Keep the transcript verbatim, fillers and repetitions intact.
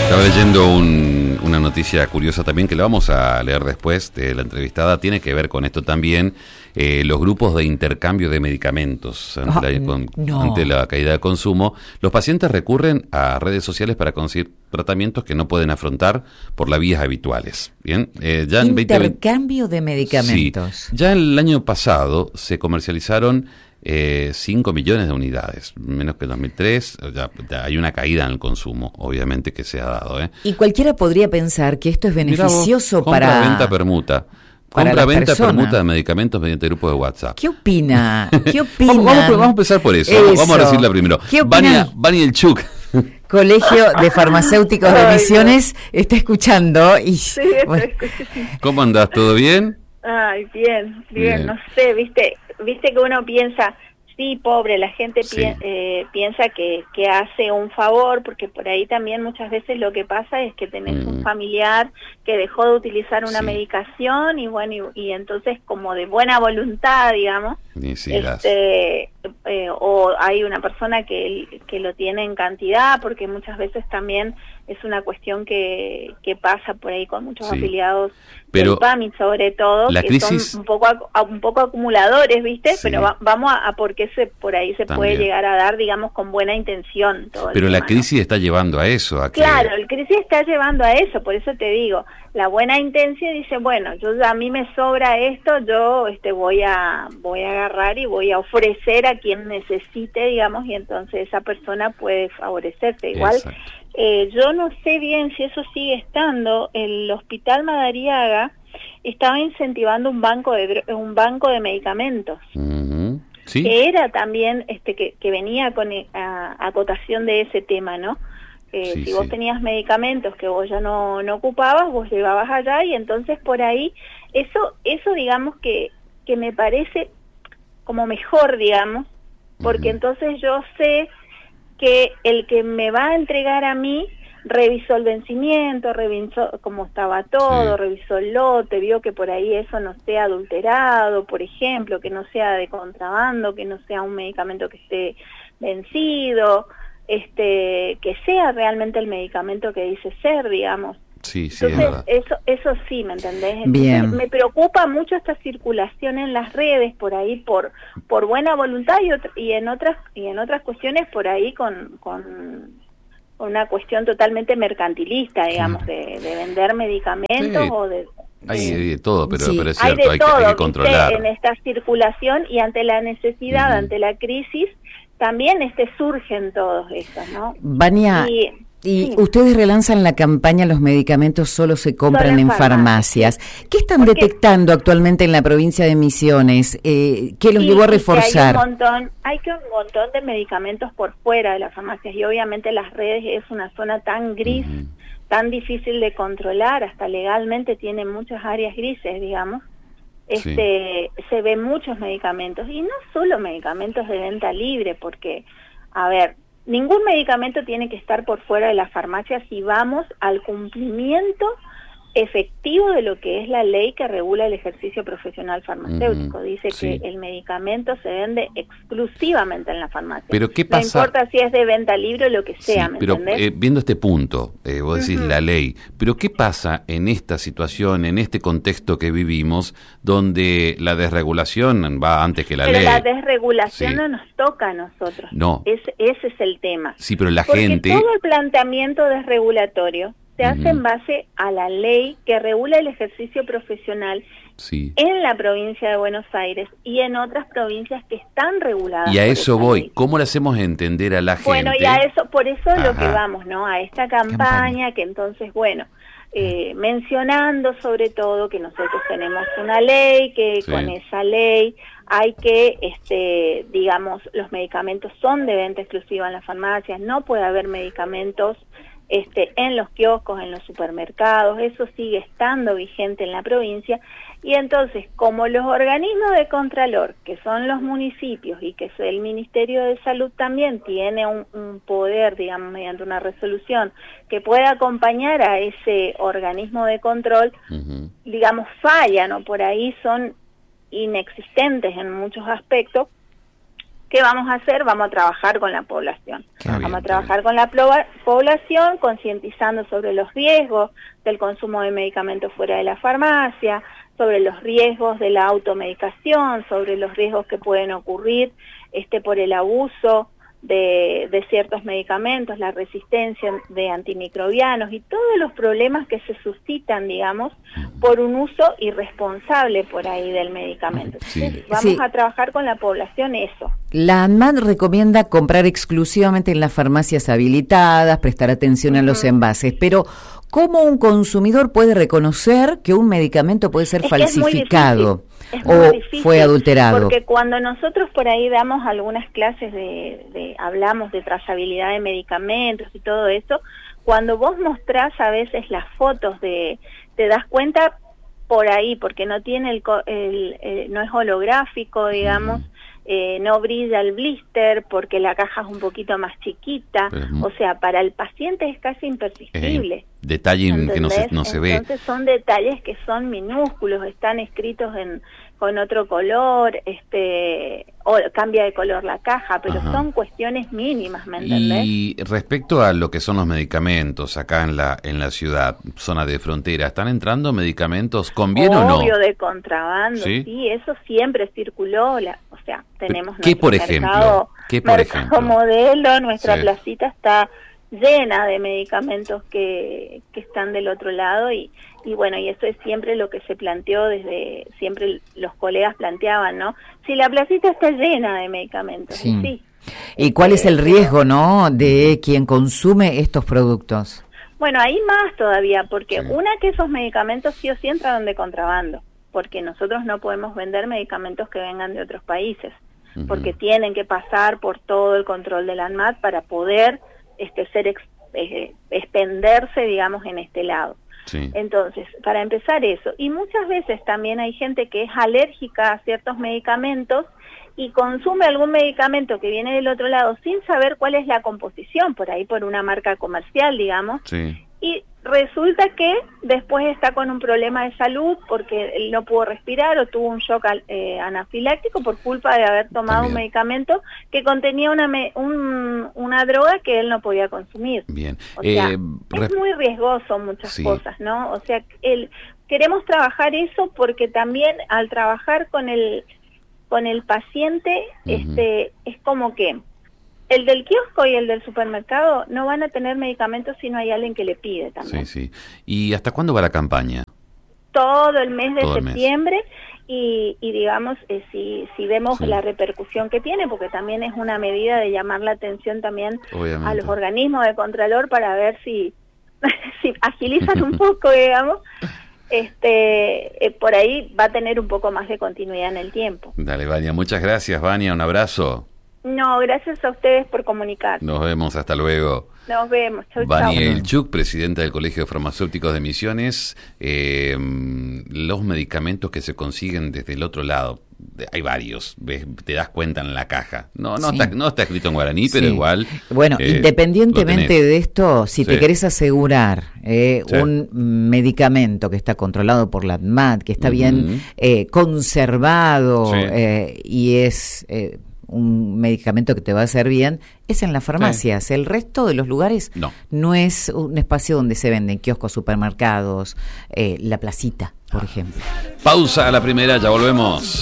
Estaba leyendo un, una noticia curiosa también que la vamos a leer después de la entrevistada. Tiene que ver con esto también, eh, los grupos de intercambio de medicamentos ante, oh, la, con, no. ante la caída de consumo. Los pacientes recurren a redes sociales para conseguir tratamientos que no pueden afrontar por las vías habituales. Bien, eh, ya en intercambio veinte, de medicamentos. Sí, ya el año pasado se comercializaron Eh, cinco millones de unidades, menos que en dos mil tres. Ya, ya hay una caída en el consumo, obviamente, que se ha dado. ¿eh? Y cualquiera podría pensar que esto es beneficioso vos, compra, para... Compra, venta, permuta. Compra, venta, permuta de medicamentos mediante grupos de WhatsApp. ¿Qué opina? ¿Qué opina? vamos, vamos, vamos a empezar por eso. eso. Vamos a decirla primero. Vania, Vania el Chuc. Colegio de Farmacéuticos de Misiones está escuchando. Y, sí, bueno. ¿Cómo andás? ¿Todo bien? Ay, bien, bien, bien, no sé, viste, viste que uno piensa, sí, pobre, la gente sí. pi eh, piensa que, que hace un favor, porque por ahí también muchas veces lo que pasa es que tenés mm. un familiar que dejó de utilizar una sí. medicación y bueno, y, y entonces como de buena voluntad, digamos, sí, este, eh, o hay una persona que, que lo tiene en cantidad, porque muchas veces también es una cuestión que, que pasa por ahí con muchos sí. afiliados Pero del PAMI, sobre todo, la que crisis... son un poco un poco acumuladores, ¿viste? Sí. Pero va, vamos a, a por qué se, por ahí se También. puede llegar a dar, digamos, con buena intención. Todo Pero el la tema, crisis ¿no? está llevando a eso. A que... Claro, la crisis está llevando a eso, por eso te digo, la buena intención dice, bueno, yo a mí me sobra esto, yo este voy a voy a agarrar y voy a ofrecer a quien necesite, digamos, y entonces esa persona puede favorecerse. Igual, eh, yo no sé bien si eso sigue estando. El Hospital Madariaga estaba incentivando un banco de un banco de medicamentos. Uh-huh. ¿Sí? Que era también este que, que venía con a, acotación de ese tema, ¿no? Eh, sí, si vos sí. tenías medicamentos que vos ya no, no ocupabas, vos llevabas allá y entonces por ahí, eso, eso digamos que, que me parece como mejor, digamos, porque uh-huh. entonces yo sé que el que me va a entregar a mí revisó el vencimiento, revisó cómo estaba todo, sí. revisó el lote, vio que por ahí eso no sea adulterado, por ejemplo, que no sea de contrabando, que no sea un medicamento que esté vencido, este, que sea realmente el medicamento que dice ser, digamos. Sí, sí, Entonces, eso, eso sí, ¿me entendés? Entonces, Bien. Me preocupa mucho esta circulación en las redes, por ahí, por por buena voluntad y, otra, y en otras y en otras cuestiones por ahí con... con una cuestión totalmente mercantilista, digamos, sí. de, de vender medicamentos sí. o de... Hay de todo, pero, sí. pero es cierto, hay, hay, hay, todo, que, hay que controlar. En esta circulación y ante la necesidad, uh-huh. ante la crisis, también este surgen todos estos, ¿no? Vania, y, y sí. ustedes relanzan la campaña Los medicamentos solo se compran solo en, en farmacias. farmacias. ¿Qué están Porque, detectando actualmente en la provincia de Misiones? Eh, ¿Qué los sí, llevó a reforzar? Hay un montón, hay que un montón de medicamentos por fuera de las farmacias y obviamente las redes es una zona tan gris, uh-huh. tan difícil de controlar, hasta legalmente tiene muchas áreas grises, digamos. Este, sí. Se ven muchos medicamentos y no solo medicamentos de venta libre, porque, a ver, ningún medicamento tiene que estar por fuera de la farmacia si vamos al cumplimiento efectivo de lo que es la ley que regula el ejercicio profesional farmacéutico. Uh-huh. Dice sí. que el medicamento se vende exclusivamente en la farmacia. Pero ¿qué pasa? No importa si es de venta libre o lo que sea, sí, ¿me pero entendés? Eh, viendo este punto, eh, vos decís uh-huh. la ley, pero ¿qué pasa en esta situación, en este contexto que vivimos, donde la desregulación va antes que la pero ley? Pero la desregulación sí. no nos toca a nosotros. No. Es, ese es el tema. Sí, pero la Porque gente... todo el planteamiento desregulatorio se hace uh-huh. en base a la ley que regula el ejercicio profesional sí. en la provincia de Buenos Aires y en otras provincias que están reguladas. Y a eso voy. Ley. ¿Cómo le hacemos entender a la gente? Bueno, y a eso, por eso Ajá. lo que vamos, ¿no? A esta campaña, campaña. que entonces, bueno, eh, mencionando sobre todo que nosotros tenemos una ley, que sí. con esa ley hay que, este, digamos, los medicamentos son de venta exclusiva en las farmacias, no puede haber medicamentos Este, en los kioscos, en los supermercados, eso sigue estando vigente en la provincia, y entonces, como los organismos de Contralor, que son los municipios, y que el Ministerio de Salud también tiene un, un poder, digamos, mediante una resolución, que puede acompañar a ese organismo de control, uh-huh. digamos, fallan, o por ahí son inexistentes en muchos aspectos, ¿qué vamos a hacer? Vamos a trabajar con la población. Ah, vamos bien, a trabajar con la población, concientizando sobre los riesgos del consumo de medicamentos fuera de la farmacia, sobre los riesgos de la automedicación, sobre los riesgos que pueden ocurrir este, por el abuso de, de ciertos medicamentos, la resistencia de antimicrobianos y todos los problemas que se suscitan, digamos, por un uso irresponsable por ahí del medicamento. Sí. Entonces, vamos Sí. a trabajar con la población eso. La ANMAT recomienda comprar exclusivamente en las farmacias habilitadas, prestar atención a los envases, pero ¿cómo un consumidor puede reconocer que un medicamento puede ser Es que es muy falsificado Es muy o difícil, fue adulterado? Porque cuando nosotros por ahí damos algunas clases de, de, hablamos de trazabilidad de medicamentos y todo eso, cuando vos mostrás a veces las fotos de, te das cuenta por ahí, porque no tiene el, el, el no es holográfico, digamos, eh, no brilla el blister, porque la caja es un poquito más chiquita, Pero, o sea, para el paciente es casi imperceptible. Eh, detalle que no se, no se ve. Entonces son detalles que son minúsculos, están escritos en con otro color, este o cambia de color la caja, pero Ajá. son cuestiones mínimas, ¿me entendés? Y respecto a lo que son los medicamentos acá en la en la ciudad, zona de frontera, ¿están entrando medicamentos con bien o no? Obvio, de contrabando, ¿Sí? ¿sí? Eso siempre circuló, la, o sea, tenemos ¿Qué, nuestro por ejemplo? mercado, ¿Qué, por mercado ejemplo? modelo, nuestra Sí. placita está llena de medicamentos que, que están del otro lado y, y bueno, y eso es siempre lo que se planteó desde, siempre los colegas planteaban, ¿no? Si la placita está llena de medicamentos, Sí. y sí. ¿Y cuál es el Este, riesgo, no, de quien consume estos productos? Bueno, hay más todavía, porque Sí. una que esos medicamentos sí o sí entran de contrabando, porque nosotros no podemos vender medicamentos que vengan de otros países, Ujú. porque tienen que pasar por todo el control de la ANMAT para poder este, ser ex, eh, expenderse, digamos, en este lado. Sí. Entonces, para empezar eso, y muchas veces también hay gente que es alérgica a ciertos medicamentos y consume algún medicamento que viene del otro lado sin saber cuál es la composición, por ahí por una marca comercial, digamos, Sí. y resulta que después está con un problema de salud porque él no pudo respirar o tuvo un shock eh, anafiláctico por culpa de haber tomado También. un medicamento que contenía una me un, una droga que él no podía consumir. Bien. O sea, Eh, es res- muy riesgoso muchas Sí. cosas, ¿no? O sea, el, queremos trabajar eso porque también al trabajar con el con el paciente, Ujú. este, es como que el del kiosco y el del supermercado no van a tener medicamentos si no hay alguien que le pide también. Sí, sí. ¿Y hasta cuándo va la campaña? Todo el mes de Todo el mes. septiembre y, y digamos, eh, si, si vemos Sí. la repercusión que tiene, porque también es una medida de llamar la atención también Obviamente. a los organismos de Contralor para ver si, si agilizan un poco, digamos, este eh, por ahí va a tener un poco más de continuidad en el tiempo. Dale, Vania. Muchas gracias, Vania. Un abrazo. No, gracias a ustedes por comunicar. Nos vemos. Hasta luego. Nos vemos. Chau, chau. Vania Ilchuk, presidenta del Colegio de Farmacéuticos de Misiones. Eh, los medicamentos que se consiguen desde el otro lado, hay varios, ves, te das cuenta en la caja. No, no, Sí. está, no está escrito en guaraní, pero Sí. igual. Bueno, eh, independientemente lo tenés. de esto, si Sí. te querés asegurar eh, Sí. un medicamento que está controlado por la ANMAT, que está Ujú. bien eh, conservado Sí. eh, y es eh, un medicamento que te va a hacer bien, es en las farmacias. El resto de los lugares No. no es un espacio donde se venden kioscos, supermercados, eh, la placita, por ejemplo. Pausa a la primera, ya volvemos.